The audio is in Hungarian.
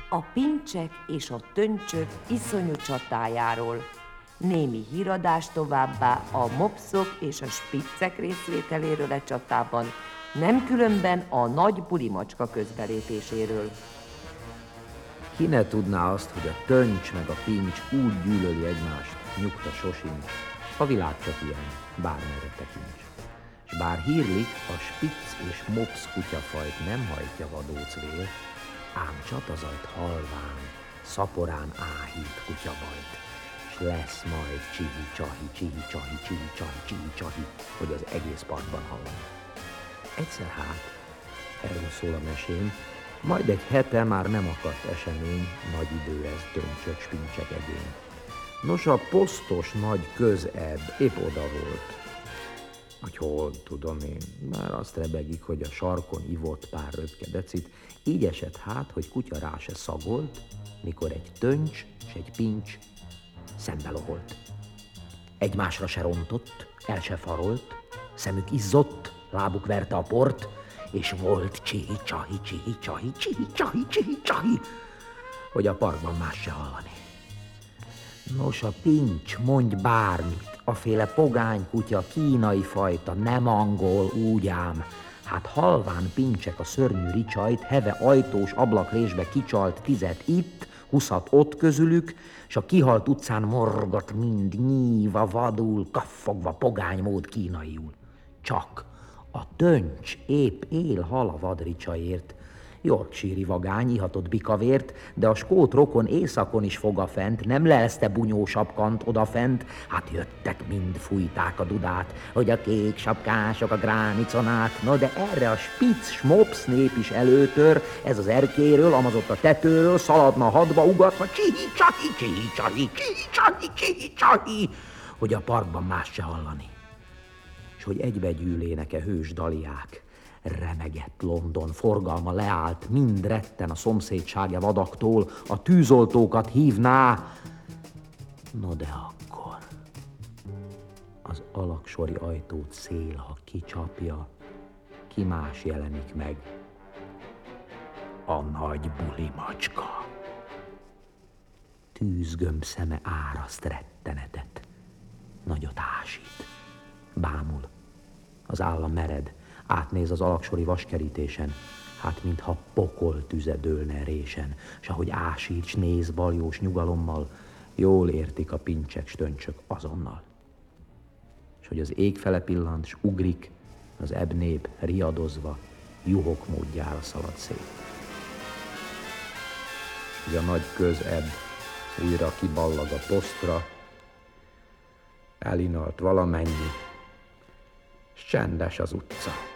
a pincsek és a töncsök iszonyú csatájáról, némi híradás továbbá a mopszok és a spiccek részvételéről a csatában, nem különben a nagy bulimacska közbelépéséről. Ki ne tudná azt, hogy a töncs meg a pincs úgy gyűlöli egymást, nyugta sosincs, a világ csak ilyen, bármerre tekints. S bár hírlik, a spicc és mopsz kutyafajt nem hajtja vadóc vér, ám csatazajt halván, szaporán áhít kutyabajt, s lesz majd csihi-csahi, csihi-csahi, csihi-csahi, csihi-csahi, hogy az egész parkban hallani. Egyszer hát, erről szól a mesém, majd egy hete már nem akadt esemény, nagy idő ez, töncsök, spincsek egény. Nos, a posztos nagy közebb épp oda volt. Hogy hol, tudom én, már azt rebegik, hogy a sarkon ivott pár röpke decit, így esett hát, hogy kutya rá se szagolt, mikor egy töncs és egy pincs szembe loholt. Egymásra se rontott, el se farolt, szemük izzott, lábuk verte a port, és volt csihi-csahi, csihi-csahi, csihi-csahi, csihi-csahi, hogy a parkban más se hallani. Nos, a pincs, mondj bármit, aféle pogány kutya, kínai fajta, nem angol, úgy ám. Hát halván pincsek a szörnyű ricsajt, heve ajtós ablakrésbe kicsalt 10 itt, 20 ott közülük, s a kihalt utcán morgat mind, nyíva, vadul, kaffogva, pogánymód kínaiul. Csak a töncs épp él hal a vadricsaért. Yorkshire-i vagány ihatott bikavért, de a skót rokon éjszakon is fog a fent, nem lelszte bunyósapkant odafent, hát jöttek mind, fújták a dudát, hogy a kék sapkások a grániconát, no de erre a spicc smopsz nép is előtör, ez az erkéről, amazott a tetőről, szaladna hadba, ugatva, csihi-csahi, csihi-csahi, csihi-csahi, csihi-csahi, hogy a parkban más se hallani. És hogy egybegyűlének-e hős daliák, remegett London, forgalma leállt, mind retten a szomszédsága vadaktól, a tűzoltókat hívná. No de akkor az alaksori ajtót szél, ha kicsapja, ki más jelenik meg? A nagy bulimacska. Tűzgömb szeme áraszt rettenetet, nagyot ásít, bámul, az álla mered, átnéz az alaksori vaskerítésen, hát mintha pokol tüze dőlne résen, s ahogy ásít, s néz baljós nyugalommal, jól értik a pincsek, stöncsök azonnal. És hogy az ég fele pillant, s ugrik, az ebb nép riadozva, juhok módjára szalad szét. És a nagy közebb újra kiballag a posztra, elinalt valamennyi, s csendes az utca.